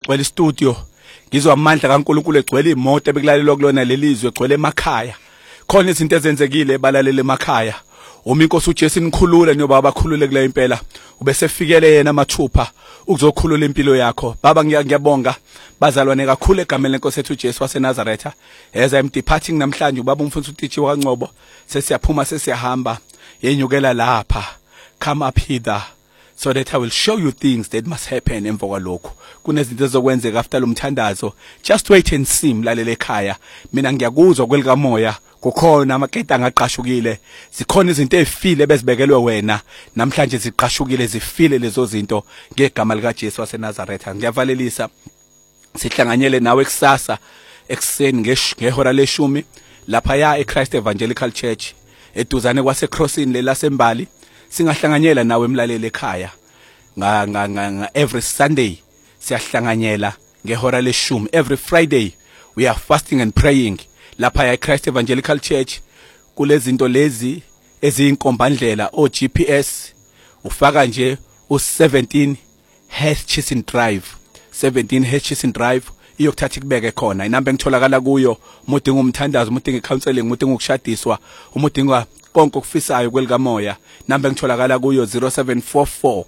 egcwele istudio ngizwa amandla kaNkulunkulu egcwele imoto ebekulalelwa kulona lelizwe egcwele emakhaya khona izinto ezenzekile ebalalele emakhaya uma inkosi uJesu inikhulula nyoba abakhulule kule impela ubesefikele yena mathupha ukuzokhulula impilo yakho baba ngiyabonga bazalwane kakhulu egameni lenkosi ethu uJesu waseNazaretha as I'm departing namhlanje ubaba umfundisi uTichi waNcobo sesiyaphuma sesiyahamba yenyukela lapha come up hither so that I will show you things that must happen emva kwalokho kunezinto ezokwenzeka after lomthandazo just wait and see mlalele ekhaya mina ngiyakuzwa kwelika moya kukhona amagate angaqashukile zikhona izinto ezifile bezibekelwe wena namhlanje ziqashukile zifile lezo zinto ngegama lika Jesu waseNazaretha ngiyavalelisa sihlanganyele nawe kusasa ekseni ngehora leshumi lapha ya eChrist Evangelical Church eduzane kwaseCrossing lelasembali singahlanganyela nawe emlaleli ekhaya every Sunday siyahlanganyela ngehora leshumi every Friday we are fasting and praying lapha ya Christ Evangelical Church kulezinto lezi eziyinkombandlela GPS ufaka nje u17 Hutchison Drive 17 Hutchison Drive iyokuthatha ikubeke khona inamba engitholakala kuyo umudinga umthandazo umudinga icounseling umudinga ukushadiswa umudinga konke okufisayo kwelika moya namba engitholakala kuyo 0744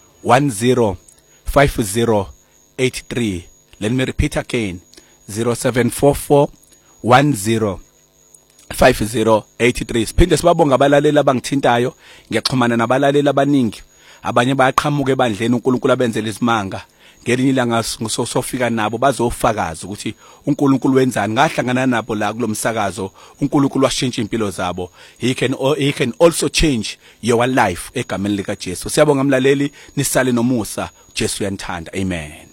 105083 let me repeat again 0744 105083 siphinde sibabonga abalaleli abangithintayo ngiyaxhumana nabalaleli abaningi abanye bayaqhamuka ebandleni uNkulunkulu abenzele isimanga ngelinye ilanga sofika nabo bazofakaza ukuthi uNkulunkulu wenzani ngahlangana nabo la kulomsakazo uNkulunkulu washintsha impilo zabo he can also change your life egameni lika Jesu siyabonga mlaleli nisale nomusa Jesu uyanthanda amen.